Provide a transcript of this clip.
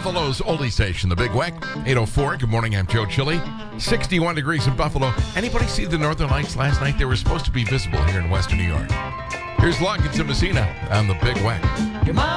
Buffalo's oldie station, the Big Weck, 8:04. Good morning, I'm Joe Chili. 61 degrees in Buffalo. Anybody see the Northern Lights last night? They were supposed to be visible here in Western New York. Here's Loggins and Messina on the Big Weck.